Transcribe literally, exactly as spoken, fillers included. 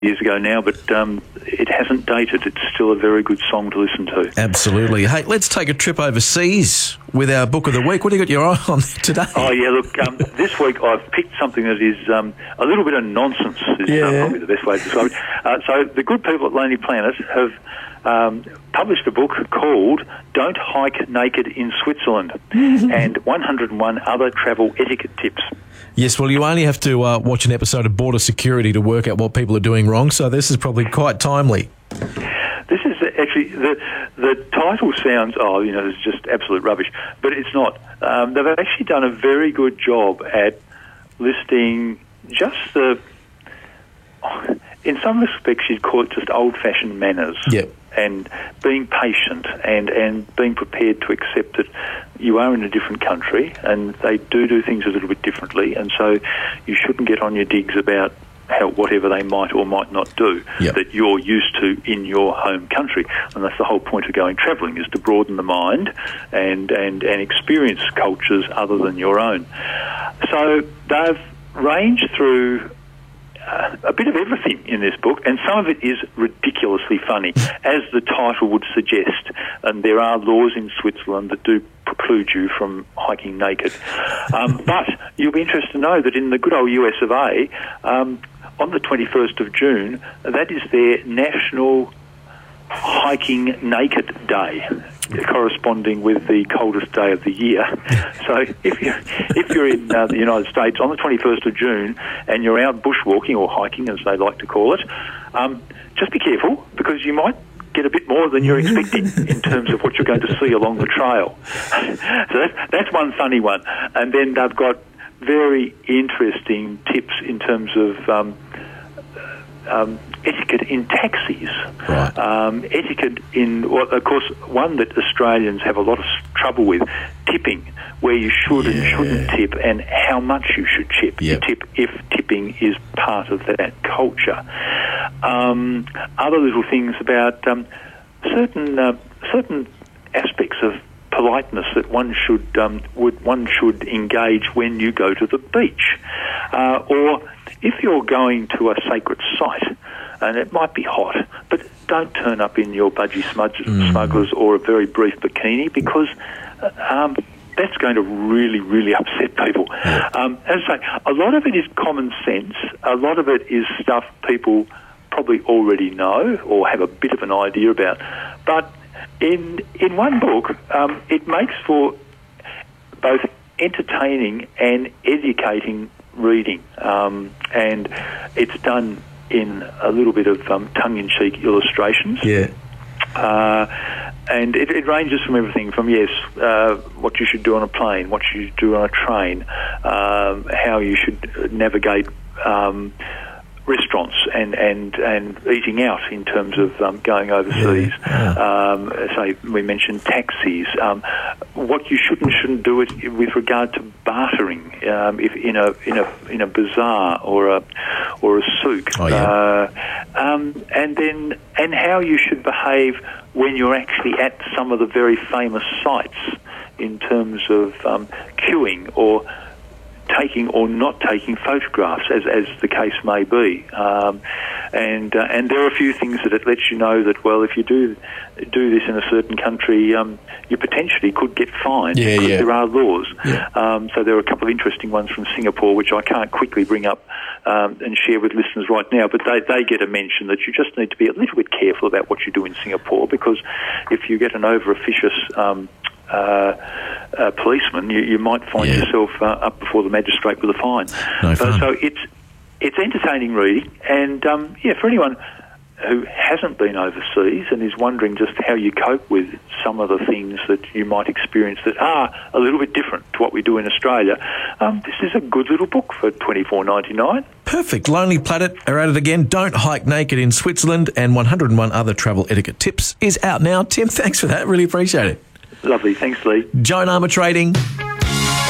years ago now, but um, it hasn't dated. It's still a very good song to listen to. Absolutely. Hey, let's take a trip overseas with our book of the week. What do you got your eye on today? Oh, yeah, look, um, this week I've picked something that is um, a little bit of nonsense, is Yeah. uh, probably the best way to describe it. Uh, so the good people at Lonely Planet have um, published a book called Don't Hike Naked in Switzerland and one hundred and one Other Travel Etiquette Tips. Yes, well, you only have to uh, watch an episode of Border Security to work out what people are doing wrong, so this is probably quite timely. This is actually, the the title sounds, oh, you know, it's just absolute rubbish, but it's not. Um, they've actually done a very good job at listing just the, in some respects you'd call it just old-fashioned manners. Yep. And being patient and, and being prepared to accept that you are in a different country and they do do things a little bit differently, and so you shouldn't get on your digs about how whatever they might or might not do Yep. that you're used to in your home country. And that's the whole point of going travelling, is to broaden the mind and, and, and experience cultures other than your own. So they've ranged through Uh, a bit of everything in this book, and some of it is ridiculously funny, as the title would suggest. And there are laws in Switzerland that do preclude you from hiking naked. Um, but you'll be interested to know that in the good old U S of A, um, on the twenty-first of June, that is their National Hiking Naked Day, corresponding with the coldest day of the year. So if you're, if you're in uh, the United States on the twenty-first of June and you're out bushwalking or hiking, as they like to call it, um, just be careful, because you might get a bit more than you're expecting in terms of what you're going to see along the trail. So that's, that's one funny one. And then they've got very interesting tips in terms of um, um, etiquette in taxis. Right. Um, etiquette in, well, of course, one that Australians have a lot of trouble with, tipping, where you should and Yeah. shouldn't tip, and how much you should tip. Yep. You tip if tipping is part of that culture. Um, other little things about um, certain uh, certain aspects of politeness that one should um, would one should engage when you go to the beach, uh, or if you're going to a sacred site. And it might be hot, but don't turn up in your budgie smudge, Mm. smugglers or a very brief bikini, because uh, um, that's going to really, really upset people. Um, as I say, a lot of it is common sense. A lot of it is stuff people probably already know or have a bit of an idea about. But in in one book, um, it makes for both entertaining and educating reading, um, and it's done in a little bit of um, tongue-in-cheek illustrations. Yeah. Uh, and it, it ranges from everything from, yes, uh, what you should do on a plane, what you should do on a train, um, how you should navigate um, restaurants and, and, and eating out in terms of um, going overseas. Yeah. Yeah. Um, say we mentioned taxis. Um, what you should and shouldn't do it with regard to bartering, um, if in a in a in a bazaar or a or a souk. Oh, yeah. uh, um, and then and how you should behave when you're actually at some of the very famous sites in terms of um, queuing or taking or not taking photographs, as as the case may be, um, and uh, and there are a few things that it lets you know that, well, if you do do this in a certain country, um, you potentially could get fined, Yeah, because yeah. there are laws. Yeah. Um, so there are a couple of interesting ones from Singapore, which I can't quickly bring up um, and share with listeners right now, but they they get a mention that you just need to be a little bit careful about what you do in Singapore, because if you get an over officious um, Uh, uh, policeman, you, you might find Yeah. yourself uh, up before the magistrate with a fine. No so, fun. so it's it's entertaining reading, and um, yeah, for anyone who hasn't been overseas and is wondering just how you cope with some of the things that you might experience that are a little bit different to what we do in Australia, um, this is a good little book for twenty-four ninety-nine. Perfect. Lonely Planet are at it again. Don't Hike Naked in Switzerland, and one hundred and one Other Travel Etiquette Tips is out now. Tim, thanks for that. Really appreciate it. Lovely. Thanks, Lee. Joan Armour Trading.